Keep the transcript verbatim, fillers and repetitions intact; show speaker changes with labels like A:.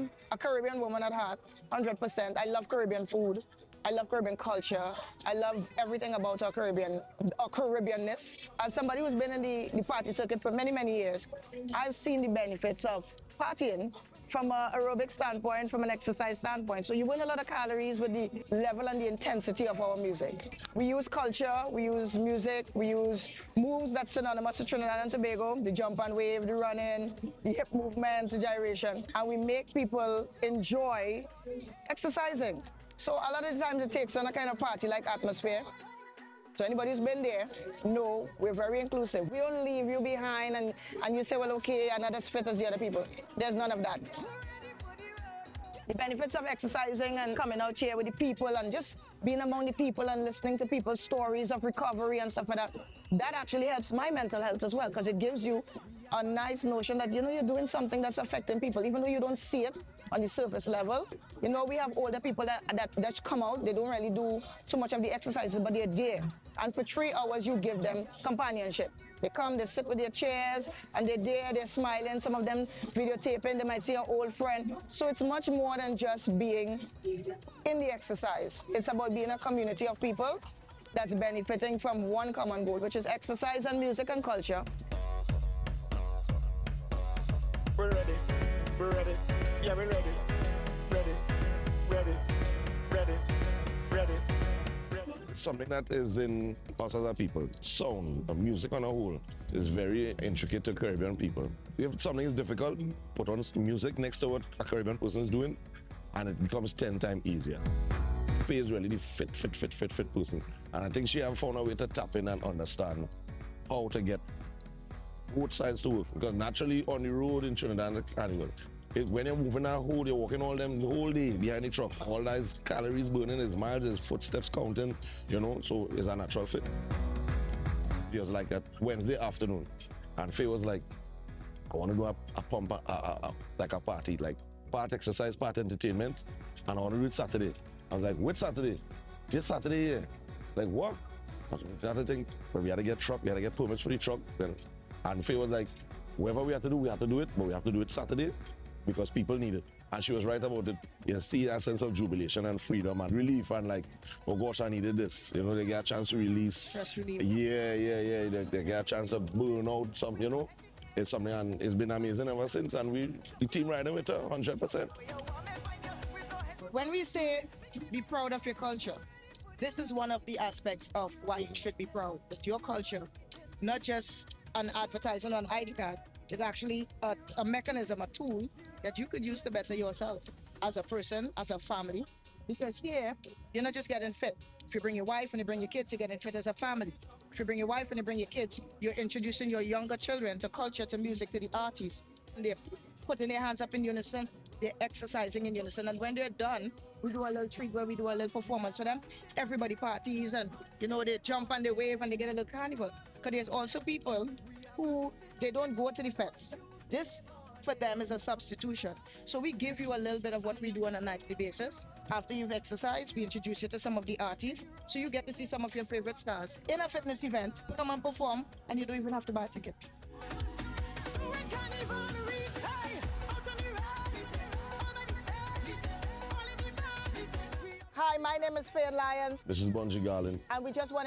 A: am a Caribbean woman at heart, one hundred percent. I love Caribbean food. I love Caribbean culture. I love everything about our Caribbean, our Caribbeanness. As somebody who's been in the, the party circuit for many, many years, I've seen the benefits of partying from an aerobic standpoint, from an exercise standpoint. So you burn a lot of calories with the level and the intensity of our music. We use culture, we use music, we use moves that's synonymous with Trinidad and Tobago, the jump and wave, the running, the hip movements, the gyration, and we make people enjoy exercising. So a lot of the times it takes on a kind of party like atmosphere. So anybody who's been there, know we're very inclusive. We don't leave you behind and, and you say, well, okay, I'm not as fit as the other people. There's none of that. The benefits of exercising and coming out here with the people and just being among the people and listening to people's stories of recovery and stuff like that, that actually helps my mental health as well, because it gives you a nice notion that, you know, you're doing something that's affecting people, even though you don't see it on the surface level. You know, we have older people that, that, that come out, they don't really do too much of the exercises, but they're there. And for three hours, you give them companionship. They come, they sit with their chairs, and they're there, they're smiling. Some of them videotaping, they might see an old friend. So it's much more than just being in the exercise. It's about being a community of people that's benefiting from one common goal, which is exercise and music and culture.
B: We're ready, we're ready, yeah, we're ready, ready, ready, ready, ready, ready.
C: It's something that is in us as a people. Sound, music on a whole, is very intricate to Caribbean people. If something is difficult, put on music next to what a Caribbean person is doing, and it becomes ten times easier. Faye is really the fit, fit, fit, fit, fit person. And I think she have found a way to tap in and understand how to get both sides to work, because naturally on the road in Trinidad and Carnival, it, when you're moving that whole, you're walking all them the whole day behind the truck, all those calories burning, his miles, his footsteps counting, you know, so it's a natural fit. It was like that Wednesday afternoon, and Faye was like, I want to do a, a pump, a, a, a, like a party, like part exercise, part entertainment, and I want to do it Saturday. I was like, which Saturday? This Saturday here. Like, what? I had to think, but we had to get truck, we had to get permits for the truck, then. And Faye was like, whatever we have to do, we have to do it, but we have to do it Saturday because people need it. And she was right about it. You see that sense of jubilation and freedom and relief and like, oh gosh, I needed this. You know, they get a chance to release.
A: Stress relief.
C: Yeah, yeah, yeah. They, they get a chance to burn out some, you know. It's something, and it's been amazing ever since. And we, the team riding with her one hundred percent.
A: When we say be proud of your culture, this is one of the aspects of why you should be proud. That your culture, not just an advertisement on I D card, is actually a, a mechanism, a tool that you could use to better yourself as a person, as a family. Because here, you're not just getting fit. If you bring your wife and you bring your kids, you're getting fit as a family. If you bring your wife and you bring your kids, you're introducing your younger children to culture, to music, to the artists. And they're putting their hands up in unison, they're exercising in unison. And when they're done, we do a little treat where we do a little performance for them. Everybody parties and, you know, they jump and they wave and they get a little carnival. Because there's also people who, they don't go to the fets. This, for them, is a substitution. So we give you a little bit of what we do on a nightly basis. After you've exercised, we introduce you to some of the artists. So you get to see some of your favorite stars in a fitness event. Come and perform, and you don't even have to buy a ticket. Hi, my name is Faye Lyons.
C: This is Bunji Garlin.
A: And we just want to